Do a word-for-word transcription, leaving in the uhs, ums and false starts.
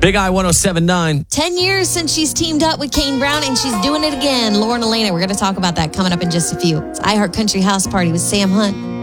Big I one oh seven point nine. Ten years since she's teamed up with Kane Brown, and she's doing it again. Lauren Elena, we're going to talk about that coming up in just a few. It's iHeart Country House Party with Sam Hunt.